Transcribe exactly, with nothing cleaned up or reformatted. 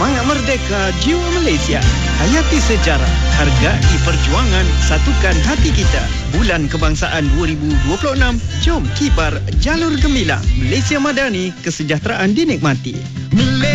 Semangat merdeka, jiwa Malaysia. Hayati sejarah, hargai perjuangan, satukan hati kita. Bulan Kebangsaan dua ribu dua puluh enam, jom kibar jalur gemilang. Malaysia Madani, kesejahteraan dinikmati.